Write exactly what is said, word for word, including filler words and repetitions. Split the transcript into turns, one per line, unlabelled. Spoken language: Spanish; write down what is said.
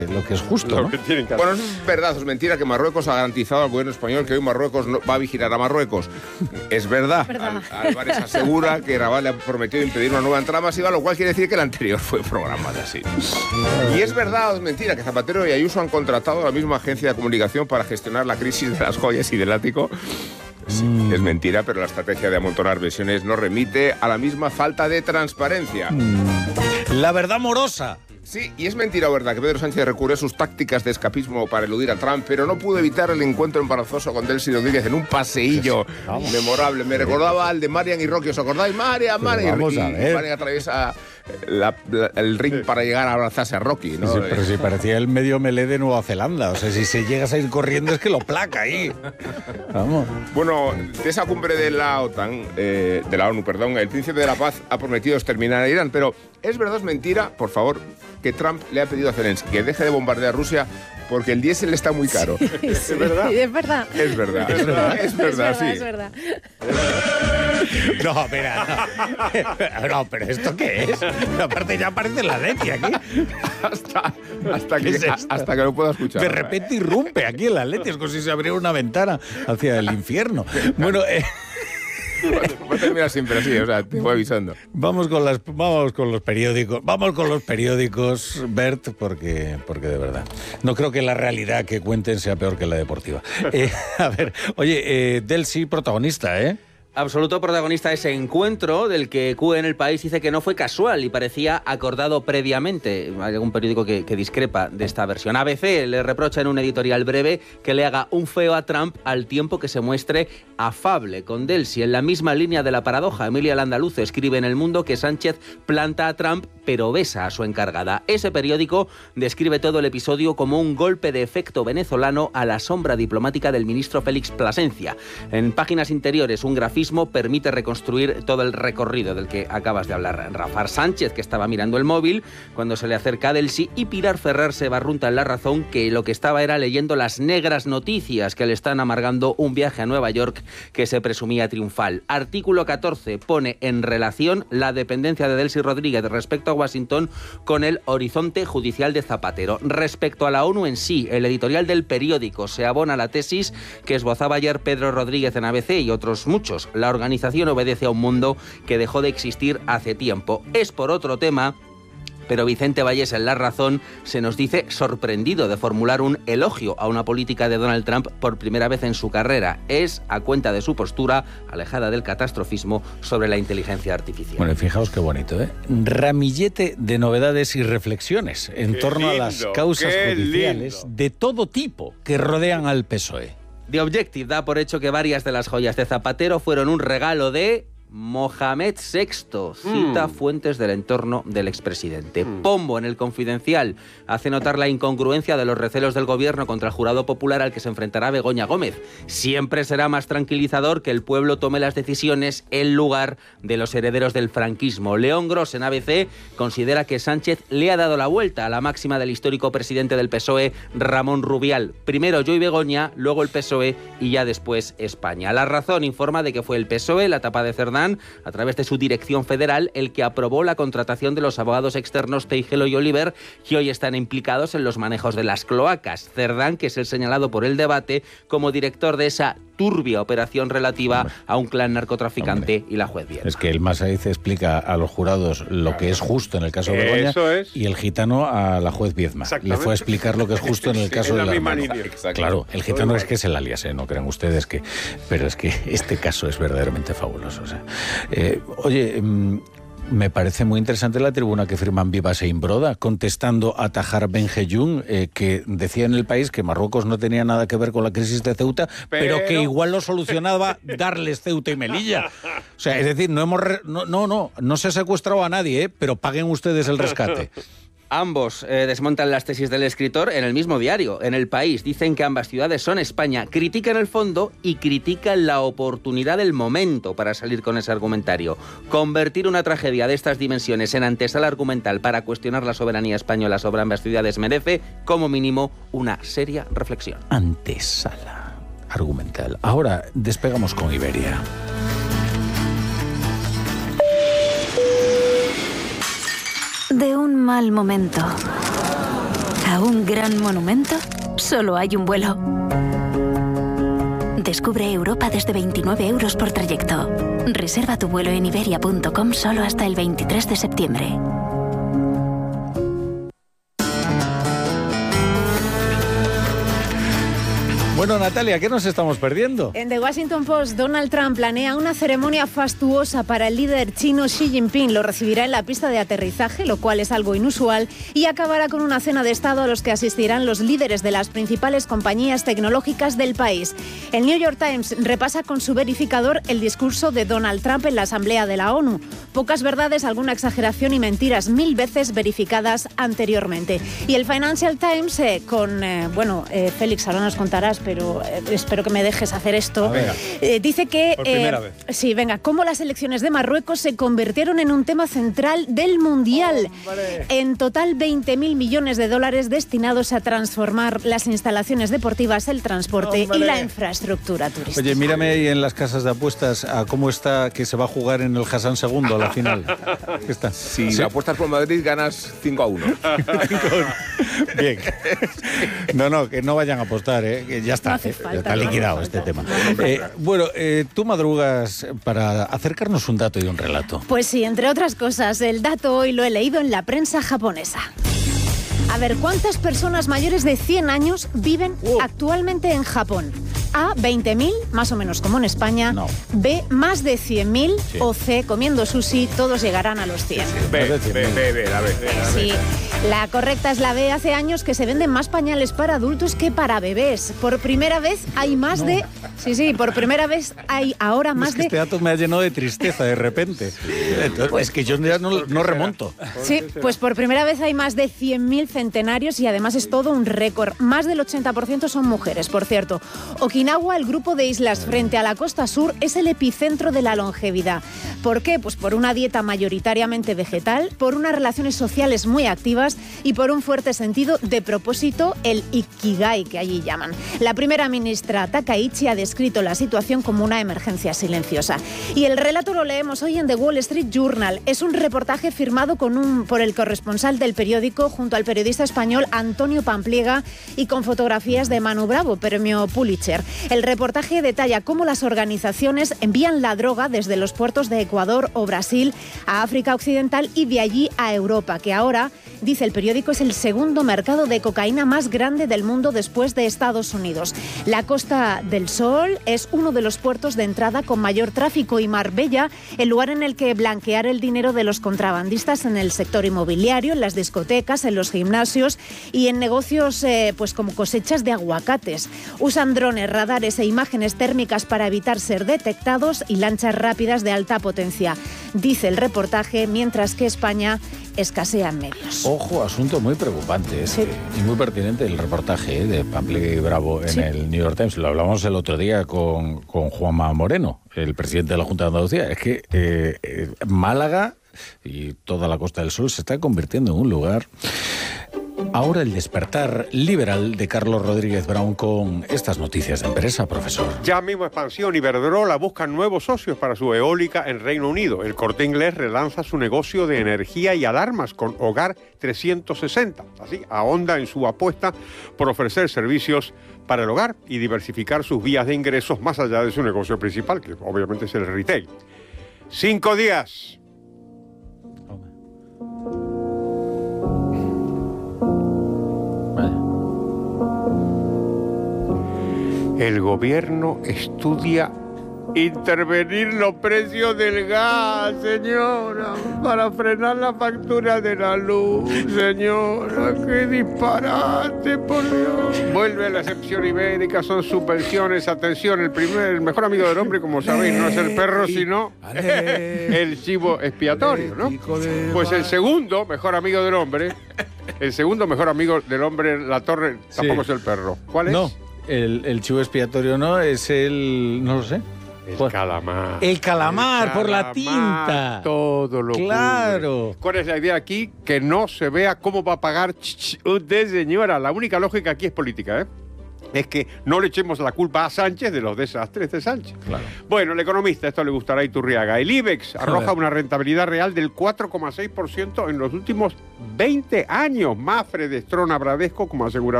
lo que es justo,
Lo
¿no?
que tienen que
Bueno, es verdad, es mentira que Marruecos ha garantizado al gobierno español que hoy Marruecos no va a vigilar a Marruecos. Es verdad.
verdad.
Al- Álvarez asegura que Rabat le ha prometido impedir una nueva entrada masiva, lo cual quiere decir que el anterior fue programada así. Y es verdad o es mentira que Zapatero y Ayuso han contratado a la misma agencia de comunicación para gestionar la crisis de las joyas y del ático. Sí, mm. Es mentira, pero la estrategia de amontonar versiones nos remite a la misma falta de transparencia.
Mm. La verdad morosa.
Sí, y es mentira o verdad que Pedro Sánchez recurrió a sus tácticas de escapismo para eludir a Trump, pero no pudo evitar el encuentro embarazoso con Delcy Rodríguez en un paseillo Vamos. memorable. Me recordaba al de Marian y Rocky, ¿os acordáis? Marian, Marian.
Vamos
y,
a ver.
y Marian atraviesa la, la, el ring para llegar a abrazarse a Rocky, ¿no?
Sí, pero si parecía el medio melé de Nueva Zelanda. O sea, si se llegas a ir corriendo es que lo placa ahí. Vamos.
Bueno, de esa cumbre de la OTAN, eh, de la ONU, perdón, el príncipe de la paz ha prometido exterminar a Irán, pero ¿es verdad o es mentira, por favor, que Trump le ha pedido a Zelensky que deje de bombardear a Rusia porque el diésel está muy caro?
Sí, sí,
¿Es verdad?
Es verdad.
Es verdad, es verdad, es verdad, sí.
Es verdad.
No, espera, no. No, pero ¿esto qué es? Aparte ya aparece la Leti aquí.
Hasta, hasta, que,
¿Qué es
a-
esto?
hasta que lo pueda escuchar.
De repente irrumpe aquí en la Leti. Es como si se abriera una ventana hacia el infierno. Bueno, eh,
Va a terminar siempre así, o sea, te voy avisando.
vamos con las, vamos con los periódicos. Vamos con los periódicos, Bert, porque, porque de verdad. No creo que la realidad que cuenten sea peor que la deportiva. Eh, a ver, oye, eh, Delcy, protagonista, ¿eh?
Absoluto protagonista de ese encuentro, del que Q en El País dice que no fue casual y parecía acordado previamente. Hay algún periódico que, que discrepa de esta versión. A B C le reprocha en un editorial breve que le haga un feo a Trump al tiempo que se muestre afable con Delcy. En la misma línea de la paradoja, Emilia Landaluce escribe en El Mundo que Sánchez planta a Trump pero besa a su encargada. Ese periódico describe todo el episodio como un golpe de efecto venezolano a la sombra diplomática del ministro Félix Plasencia. En páginas interiores, un grafismo permite reconstruir todo el recorrido del que acabas de hablar, Rafa. Sánchez, que estaba mirando el móvil cuando se le acerca a Delcy, y Pilar Ferrer se barrunta en La Razón que lo que estaba era leyendo las negras noticias que le están amargando un viaje a Nueva York que se presumía triunfal. Artículo catorce pone en relación la dependencia de Delcy Rodríguez respecto a Washington con el horizonte judicial de Zapatero. Respecto a la ONU en sí, el editorial del periódico se abona a la tesis que esbozaba ayer Pedro Rodríguez en A B C y otros muchos. La organización obedece a un mundo que dejó de existir hace tiempo. Es por otro tema, pero Vicente Vallés en La Razón se nos dice sorprendido de formular un elogio a una política de Donald Trump por primera vez en su carrera. Es a cuenta de su postura alejada del catastrofismo sobre la inteligencia artificial.
Bueno, y fijaos qué bonito, ¿eh? Ramillete de novedades y reflexiones en
Qué
torno a
lindo,
las causas
qué
judiciales
lindo.
de todo tipo que rodean al P S O E.
The Objective da por hecho que varias de las joyas de Zapatero fueron un regalo de Mohamed sexto, cita
Mm.
fuentes del entorno del expresidente.
Mm.
Pombo, en El Confidencial, hace notar la incongruencia de los recelos del gobierno contra el jurado popular al que se enfrentará Begoña Gómez. Siempre será más tranquilizador que el pueblo tome las decisiones en lugar de los herederos del franquismo. León Gros, en A B C, considera que Sánchez le ha dado la vuelta a la máxima del histórico presidente del P S O E, Ramón Rubial. Primero yo y Begoña, luego el P S O E y ya después España. La Razón informa de que fue el P S O E, la tapa de Cerdán, a través de su dirección federal, el que aprobó la contratación de los abogados externos Teijelo y Oliver, que hoy están implicados en los manejos de las cloacas. Cerdán, que es el señalado por El Debate como director de esa turbia operación relativa Hombre. a un clan narcotraficante Hombre. y la juez Viedma.
Es que el Masaiz explica a los jurados lo que es justo en el caso de Begoña
es.
y el gitano a la juez Viedma. Le fue a explicar lo que es justo en el
Sí,
caso
en
de
la
la
misma
hermana.
línea.
Claro, el gitano es que es el alias, ¿eh? No crean ustedes que... Pero es que este caso es verdaderamente fabuloso. O sea, eh, oye... Mm, me parece muy interesante la tribuna que firman Vivas e Imbroda, contestando a Tahar Ben-Jeyun, eh, que decía en El País que Marruecos no tenía nada que ver con la crisis de Ceuta, pero, pero que igual lo solucionaba darles Ceuta y Melilla. O sea, es decir, no hemos re- no, no, no, no se ha secuestrado a nadie, ¿eh? Pero paguen ustedes el rescate.
Ambos eh, desmontan las tesis del escritor en el mismo diario, en El País. Dicen que ambas ciudades son España. Critican el fondo y critican la oportunidad del momento para salir con ese argumentario. Convertir una tragedia de estas dimensiones en antesala argumental para cuestionar la soberanía española sobre ambas ciudades merece, como mínimo, una seria reflexión.
Antesala argumental. Ahora despegamos con Iberia.
De un mal momento
¿A un gran monumento? Solo hay un vuelo. Descubre Europa desde veintinueve euros por trayecto. Reserva tu vuelo en iberia punto com solo hasta el veintitrés de septiembre.
Bueno, Natalia, ¿qué nos estamos perdiendo?
En The Washington Post, Donald Trump planea una ceremonia fastuosa para el líder chino Xi Jinping. Lo recibirá en la pista de aterrizaje, lo cual es algo inusual, y acabará con una cena de Estado a los que asistirán los líderes de las principales compañías tecnológicas del país. El New York Times repasa con su verificador el discurso de Donald Trump en la Asamblea de la ONU. Pocas verdades, alguna exageración y mentiras mil veces verificadas anteriormente. Y el Financial Times, eh, con, eh, bueno, eh, Félix, ahora nos contarás, pero eh, espero que me dejes hacer esto. Eh, dice que...
Por primera
eh,
vez.
Sí, venga, cómo las elecciones de Marruecos se convirtieron en un tema central del Mundial. ¡Hombre! En total, veinte mil millones de dólares destinados a transformar las instalaciones deportivas, el transporte ¡Hombre! Y la infraestructura turística.
Oye, mírame ahí en las casas de apuestas a cómo está que se va a jugar en el Hassan segundo a la final. ¿Qué está?
Si
¿Sí?
apuestas por Madrid, ganas cinco a uno.
Bien. No, no, que no vayan a apostar, ¿eh? Que ya está,
No hace
eh,
falta,
está
no
liquidado
hace
este
falta.
tema. Eh, bueno, eh, tú madrugas para acercarnos un dato y un relato.
Pues sí, entre otras cosas, el dato hoy lo he leído en la prensa japonesa. A ver, ¿cuántas personas mayores de cien años viven uh. actualmente en Japón? A, veinte mil, más o menos como en España.
No.
B, más de cien mil. Sí. O C, comiendo sushi, todos llegarán a los cien.
Sí, sí. B, B, B, B, la B.
Sí, la correcta es la B. Hace años que se venden más pañales para adultos que para bebés. Por primera vez hay más no. de... Sí, sí, por primera vez hay ahora más
es que
de...
Este dato me ha llenado de tristeza de repente. Entonces, pues, es que yo ya no, no remonto.
Sí, pues por primera vez hay más de cien mil centenarios y además es todo un récord. Más del ochenta por ciento son mujeres, por cierto. Okinawa, el grupo de islas frente a la costa sur, es el epicentro de la longevidad. ¿Por qué? Pues por una dieta mayoritariamente vegetal, por unas relaciones sociales muy activas y por un fuerte sentido de propósito, el ikigai, que allí llaman. La primera ministra Takaichi ha descrito la situación como una emergencia silenciosa. Y el relato lo leemos hoy en The Wall Street Journal. Es un reportaje firmado con un, por el corresponsal del periódico junto al periodista español Antonio Pampliega y con fotografías de Manu Bravo, premio Pulitzer. El reportaje detalla cómo las organizaciones envían la droga desde los puertos de Ecuador o Brasil a África Occidental y de allí a Europa, que ahora, dice el periódico, es el segundo mercado de cocaína más grande del mundo después de Estados Unidos. La Costa del Sol es uno de los puertos de entrada con mayor tráfico y Marbella, el lugar en el que blanquear el dinero de los contrabandistas en el sector inmobiliario, en las discotecas, en los gimnasios y en negocios eh, pues como cosechas de aguacates. Usan drones, radares e imágenes térmicas para evitar ser detectados y lanchas rápidas de alta potencia, dice el reportaje, mientras que España escasea en medios.
Ojo, asunto muy preocupante
sí.
este, y muy pertinente el reportaje ¿eh? de Pampliega y Bravo en sí. el New York Times. Lo hablamos el otro día con, con Juanma Moreno, el presidente de la Junta de Andalucía. Es que eh, eh, Málaga y toda la Costa del Sol se está convirtiendo en un lugar... Ahora el despertar liberal de Carlos Rodríguez Brown con estas noticias de empresa, profesor.
Ya mismo Expansión y Iberdrola buscan nuevos socios para su eólica en Reino Unido. El Corte Inglés relanza su negocio de energía y alarmas con Hogar trescientos sesenta. Así, ahonda en su apuesta por ofrecer servicios para el hogar y diversificar sus vías de ingresos más allá de su negocio principal, que obviamente es el retail. Cinco días. El gobierno estudia intervenir los precios del gas, señora, para frenar la factura de la luz, señora. ¡Qué disparate, por Dios! Vuelve a la excepción ibérica, son subvenciones. Atención, el primer, el mejor amigo del hombre, como sabéis, no es el perro, sino el chivo expiatorio, ¿no? Pues el segundo mejor amigo del hombre, el segundo mejor amigo del hombre, la torre, tampoco sí. es el perro. ¿Cuál es?
No. El, el chivo expiatorio no, es el... no lo sé.
El
¿Cuál?
calamar.
El calamar,
el
por
calamar,
la tinta.
Todo lo
Claro.
cubre. ¿Cuál es la idea aquí? Que no se vea cómo va a pagar usted, señora. La única lógica aquí es política, ¿eh? es que no le echemos la culpa a Sánchez de los desastres de Sánchez.
Claro.
Bueno, el economista, esto le gustará a Iturriaga. El IBEX arroja una rentabilidad real del cuatro coma seis por ciento en los últimos veinte años. Mafre destrona a Bradesco como asegurador